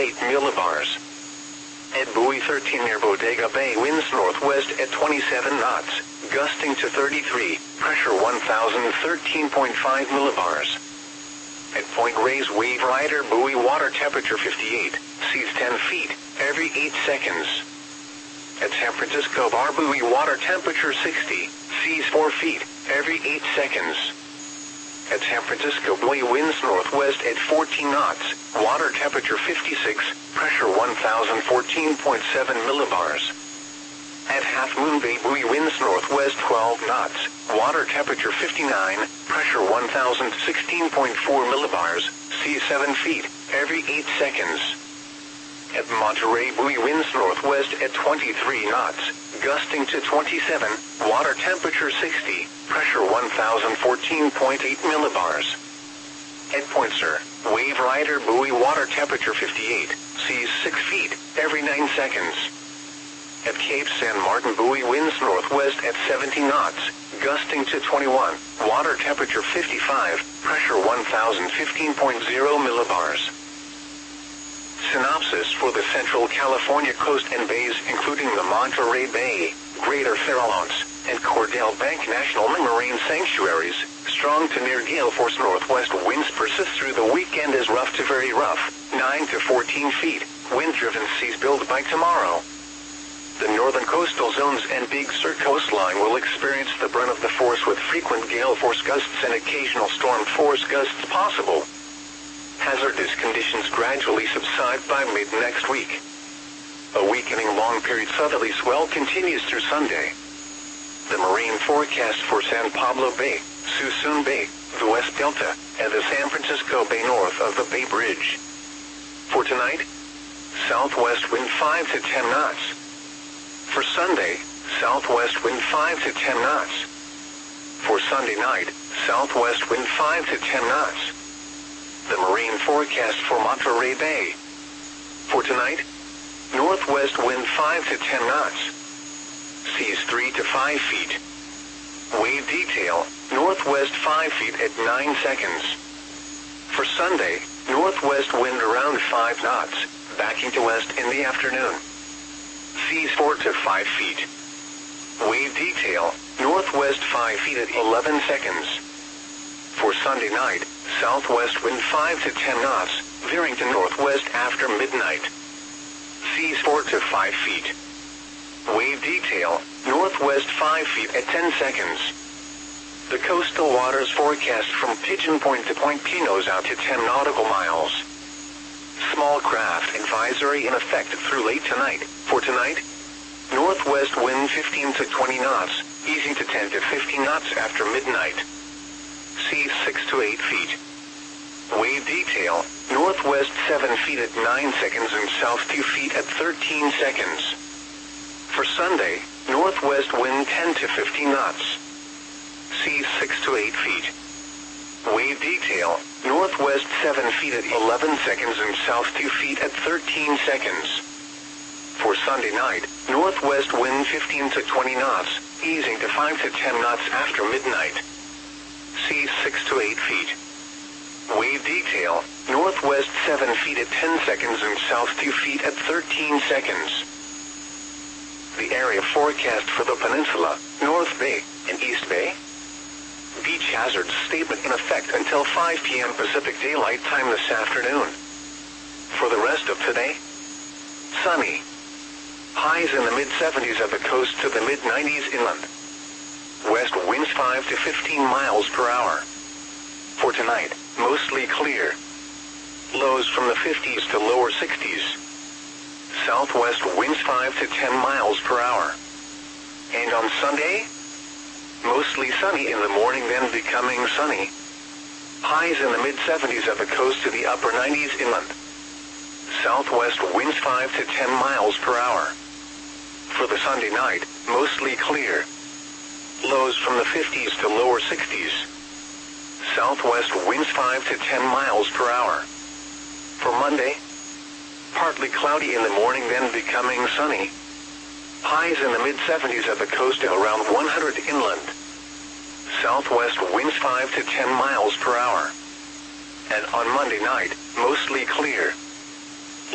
8 millibars. At buoy 13 near Bodega Bay, winds northwest at 27 knots, gusting to 33, pressure 1013.5 millibars. At Point Reyes Wave Rider buoy, water temperature 58, seas 10 feet, every 8 seconds. At San Francisco Bar buoy, water temperature 60, seas 4 feet, every 8 seconds. At San Francisco buoy, winds northwest at 14 knots, water temperature 56, pressure 1014.7 millibars. At Half Moon Bay buoy, winds northwest 12 knots, water temperature 59, pressure 1016.4 millibars, seas 7 feet, every 8 seconds. At Monterey buoy, winds northwest at 23 knots, gusting to 27, water temperature 60, pressure 1014.8 millibars. At Point Sur, Wave Rider buoy, water temperature 58, seas 6 feet, every 9 seconds. At Cape San Martin buoy, winds northwest at 17 knots, gusting to 21, water temperature 55, pressure 1015.0 millibars. Synopsis for the Central California coast and bays, including the Monterey Bay, Greater Farallones, and Cordell Bank National Marine Sanctuaries. Strong to near gale force northwest winds persist through the weekend as rough to very rough, 9 to 14 feet, wind-driven seas build by tomorrow. The northern coastal zones and Big Sur coastline will experience the brunt of the force with frequent gale force gusts and occasional storm force gusts possible. Hazardous conditions gradually subside by mid-next week. A weakening long-period southerly swell continues through Sunday. The marine forecast for San Pablo Bay, Suisun Bay, the West Delta, and the San Francisco Bay north of the Bay Bridge. For tonight, southwest wind 5 to 10 knots. For Sunday, southwest wind 5 to 10 knots. For Sunday night, southwest wind 5 to 10 knots. The marine forecast for Monterey Bay. For tonight, northwest wind 5 to 10 knots. Seas 3 to 5 feet. Wave detail, northwest 5 feet at 9 seconds. For Sunday, northwest wind around 5 knots, backing to west in the afternoon. Seas 4 to 5 feet. Wave detail, northwest 5 feet at 11 seconds. For Sunday night, southwest wind 5 to 10 knots, veering to northwest after midnight. Seas 4 to 5 feet. Wave detail, northwest 5 feet at 10 seconds. The coastal waters forecast from Pigeon Point to Point Pinos out to 10 nautical miles. Small craft advisory in effect through late tonight. For tonight, northwest wind 15 to 20 knots, easing to 10 to 15 knots after midnight. Seas 6 to 8 feet. Wave detail, northwest 7 feet at 9 seconds and south 2 feet at 13 seconds. For Sunday, northwest wind 10 to 15 knots. Seas 6 to 8 feet. Wave detail, northwest 7 feet at 11 seconds and south 2 feet at 13 seconds. For Sunday night, northwest wind 15 to 20 knots, easing to 5 to 10 knots after midnight. Seas 6 to 8 feet. Wave detail, northwest 7 feet at 10 seconds and south 2 feet at 13 seconds. The area forecast for the peninsula, North Bay, and East Bay. Beach hazard statement in effect until 5 p.m. Pacific Daylight Time this afternoon. For the rest of today, sunny. Highs in the mid-70s at the coast to the mid-90s inland. West winds 5 to 15 miles per hour. For tonight, mostly clear. Lows from the 50s to lower 60s. Southwest winds 5 to 10 miles per hour. And on Sunday, mostly sunny in the morning, then becoming sunny. Highs in the mid-70s at the coast to the upper 90s inland. Southwest winds 5 to 10 miles per hour. For the Sunday night, mostly clear. Lows from the 50s to lower 60s. Southwest winds 5 to 10 miles per hour. For Monday, partly cloudy in the morning, then becoming sunny. Highs in the mid-70s at the coast to around 100 inland. Southwest winds 5 to 10 miles per hour. And on Monday night, mostly clear.